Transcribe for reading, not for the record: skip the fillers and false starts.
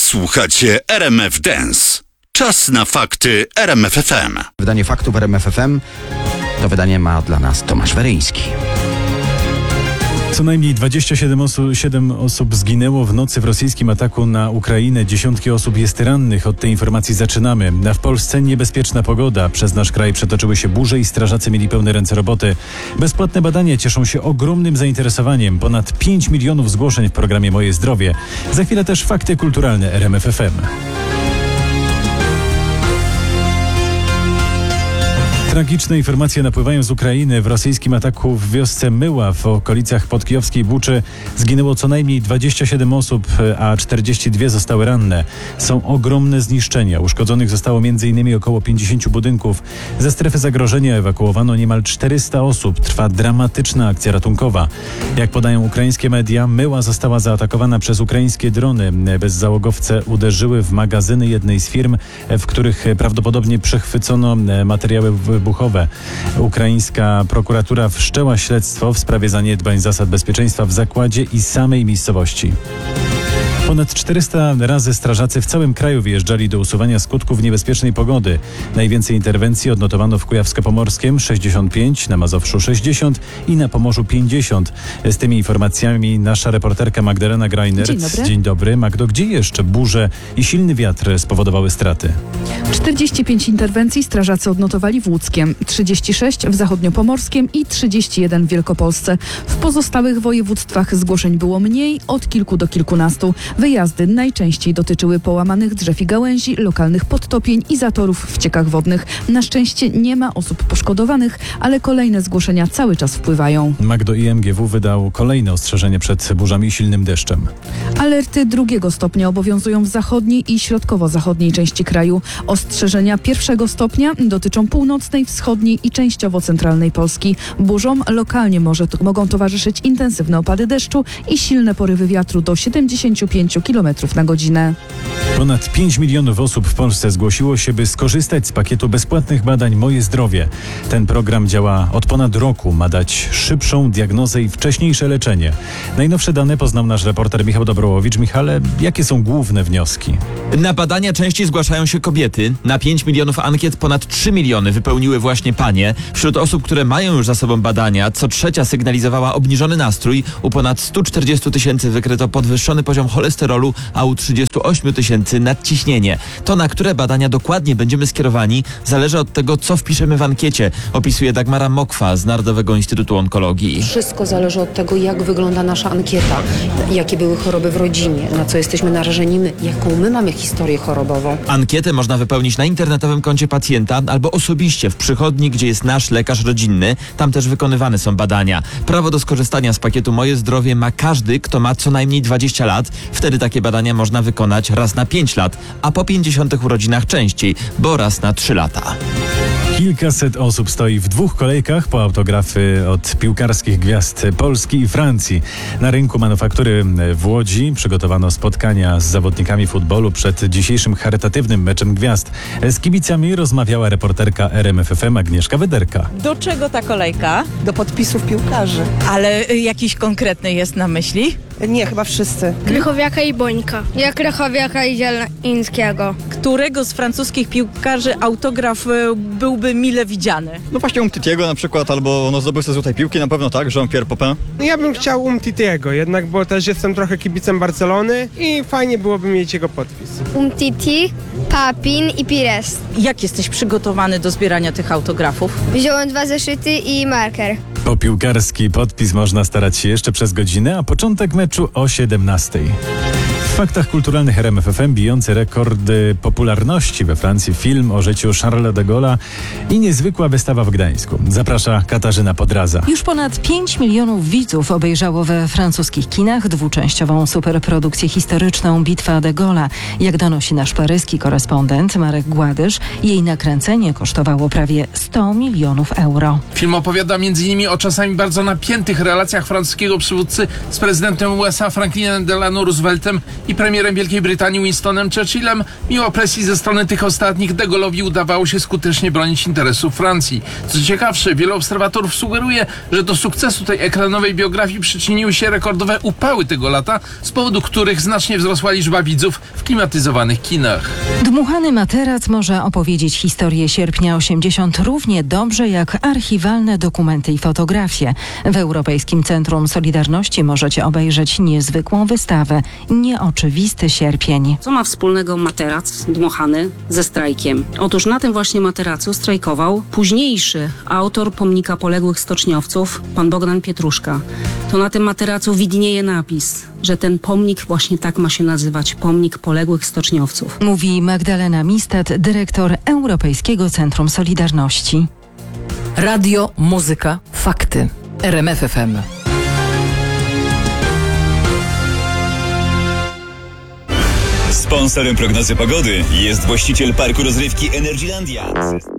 Słuchacie RMF Dance. Czas na fakty RMF FM. Wydanie faktów RMF FM to wydanie ma dla nas Tomasz Weryński. Co najmniej 27 osób zginęło w nocy w rosyjskim ataku na Ukrainę. Dziesiątki osób jest rannych. Od tej informacji zaczynamy. A w Polsce niebezpieczna pogoda. Przez nasz kraj przetoczyły się burze i strażacy mieli pełne ręce roboty. Bezpłatne badania cieszą się ogromnym zainteresowaniem. Ponad 5 milionów zgłoszeń w programie Moje Zdrowie. Za chwilę też fakty kulturalne RMF FM. Tragiczne informacje napływają z Ukrainy. W rosyjskim ataku w wiosce Myła w okolicach podkijowskiej Buczy zginęło co najmniej 27 osób, a 42 zostały ranne. Są ogromne zniszczenia. Uszkodzonych zostało m.in. około 50 budynków. Ze strefy zagrożenia ewakuowano niemal 400 osób. Trwa dramatyczna akcja ratunkowa. Jak podają ukraińskie media, Myła została zaatakowana przez ukraińskie drony. Bezzałogowce uderzyły w magazyny jednej z firm, w których prawdopodobnie przechwycono materiały wybuchowe. Ukraińska prokuratura wszczęła śledztwo w sprawie zaniedbań zasad bezpieczeństwa w zakładzie i samej miejscowości. Ponad 400 razy strażacy w całym kraju wyjeżdżali do usuwania skutków niebezpiecznej pogody. Najwięcej interwencji odnotowano w Kujawsko-Pomorskiem 65, na Mazowszu 60 i na Pomorzu 50. Z tymi informacjami nasza reporterka Magdalena Grajner. Dzień dobry. Dzień dobry. Magdo, gdzie jeszcze burze i silny wiatr spowodowały straty? 45 interwencji strażacy odnotowali w Łódzkiem, 36 w Zachodniopomorskiem i 31 w Wielkopolsce. W pozostałych województwach zgłoszeń było mniej, od kilku do kilkunastu. Wyjazdy najczęściej dotyczyły połamanych drzew i gałęzi, lokalnych podtopień i zatorów w ciekach wodnych. Na szczęście nie ma osób poszkodowanych, ale kolejne zgłoszenia cały czas wpływają. Magdo, IMGW wydał kolejne ostrzeżenie przed burzami i silnym deszczem. Alerty drugiego stopnia obowiązują w zachodniej i środkowo-zachodniej części kraju. Ostrzeżenia pierwszego stopnia dotyczą północnej, wschodniej i częściowo centralnej Polski. Burzom lokalnie mogą towarzyszyć intensywne opady deszczu i silne porywy wiatru do 75 km na godzinę. Ponad 5 milionów osób w Polsce zgłosiło się, by skorzystać z pakietu bezpłatnych badań Moje Zdrowie. Ten program działa od ponad roku. Ma dać szybszą diagnozę i wcześniejsze leczenie. Najnowsze dane poznał nasz reporter Michał Dobrołowicz. Michale, jakie są główne wnioski? Na badania częściej zgłaszają się kobiety. Na 5 milionów ankiet ponad 3 miliony wypełniły właśnie panie. Wśród osób, które mają już za sobą badania, co trzecia sygnalizowała obniżony nastrój. U ponad 140 tysięcy wykryto podwyższony poziom cholesterolu, a u 38 tysięcy nadciśnienie. To, na które badania dokładnie będziemy skierowani, zależy od tego, co wpiszemy w ankiecie, opisuje Dagmara Mokwa z Narodowego Instytutu Onkologii. Wszystko zależy od tego, jak wygląda nasza ankieta, jakie były choroby w rodzinie, na co jesteśmy narażeni my, jaką my mamy historię chorobową. Ankietę można wypełnić na internetowym koncie pacjenta albo osobiście w przychodni, gdzie jest nasz lekarz rodzinny. Tam też wykonywane są badania. Prawo do skorzystania z pakietu Moje Zdrowie ma każdy, kto ma co najmniej 20 lat. Wtedy takie badania można wykonać raz na 5 lat, a po 50 urodzinach częściej, bo raz na 3 lata. Kilkaset osób stoi w 2 kolejkach po autografy od piłkarskich gwiazd Polski i Francji. Na rynku manufaktury w Łodzi przygotowano spotkania z zawodnikami futbolu przed dzisiejszym charytatywnym meczem gwiazd. Z kibicami rozmawiała reporterka RMF FM Agnieszka Wederka. Do czego ta kolejka? Do podpisów piłkarzy. Ale jakiś konkretny jest na myśli? Nie, chyba wszyscy. Krychowiaka i Bońka. Ja Krychowiaka i Zielińskiego. Którego z francuskich piłkarzy autograf byłby mile widziany? No właśnie Umtitiego na przykład, albo zdobywca złotej piłki, na pewno tak, Jean-Pierre Papin. Ja bym chciał Umtitiego, jednak bo też jestem trochę kibicem Barcelony i fajnie byłoby mieć jego podpis. Umtiti, Papin i Pires. Jak jesteś przygotowany do zbierania tych autografów? Wziąłem 2 zeszyty i marker. Po piłkarski podpis można starać się jeszcze przez godzinę, a początek meczu o 17:00. W faktach kulturalnych RMF FM bijący rekordy popularności we Francji film o życiu Charlesa de Gaulle'a i niezwykła wystawa w Gdańsku. Zaprasza Katarzyna Podraza. Już ponad 5 milionów widzów obejrzało we francuskich kinach dwuczęściową superprodukcję historyczną Bitwa de Gaulle'a. Jak donosi nasz paryski korespondent Marek Gładysz, jej nakręcenie kosztowało prawie 100 milionów euro. Film opowiada m.in. o czasami bardzo napiętych relacjach francuskiego przywódcy z prezydentem USA Franklinem Delano Rooseveltem i premierem Wielkiej Brytanii Winstonem Churchillem, mimo presji ze strony tych ostatnich, de Gaulle'owi udawało się skutecznie bronić interesów Francji. Co ciekawsze, wielu obserwatorów sugeruje, że do sukcesu tej ekranowej biografii przyczyniły się rekordowe upały tego lata, z powodu których znacznie wzrosła liczba widzów w klimatyzowanych kinach. Dmuchany materac może opowiedzieć historię sierpnia 80 równie dobrze jak archiwalne dokumenty i fotografie. W Europejskim Centrum Solidarności możecie obejrzeć niezwykłą wystawę Nieoczywisty sierpień. Co ma wspólnego materac dmuchany ze strajkiem? Otóż na tym właśnie materacu strajkował późniejszy autor pomnika poległych stoczniowców, pan Bogdan Pietruszka. To na tym materacu widnieje napis, że ten pomnik właśnie tak ma się nazywać, pomnik poległych stoczniowców. Mówi Magdalena Mistat, dyrektor Europejskiego Centrum Solidarności. Radio, muzyka, fakty. RMF FM. Sponsorem prognozy pogody jest właściciel parku rozrywki Energylandia.